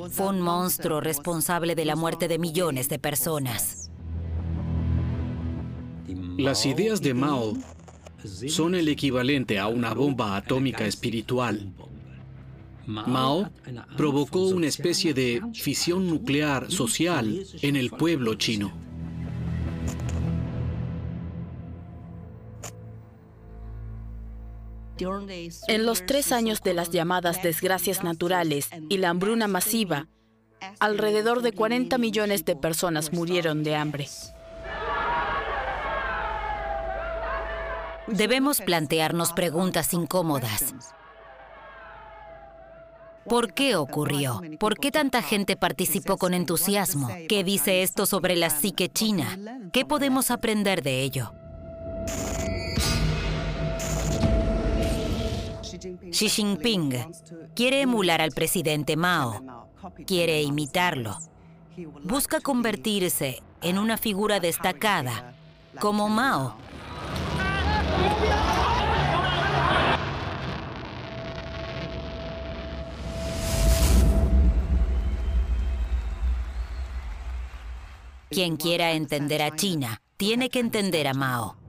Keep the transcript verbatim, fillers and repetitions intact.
Fue un monstruo responsable de la muerte de millones de personas. Las ideas de Mao son el equivalente a una bomba atómica espiritual. Mao provocó una especie de fisión nuclear social en el pueblo chino. En los tres años de las llamadas desgracias naturales y la hambruna masiva, alrededor de cuarenta millones de personas murieron de hambre. Debemos plantearnos preguntas incómodas. ¿Por qué ocurrió? ¿Por qué tanta gente participó con entusiasmo? ¿Qué dice esto sobre la psique china? ¿Qué podemos aprender de ello? Xi Jinping quiere emular al presidente Mao, quiere imitarlo. Busca convertirse en una figura destacada, como Mao. Quien quiera entender a China, tiene que entender a Mao.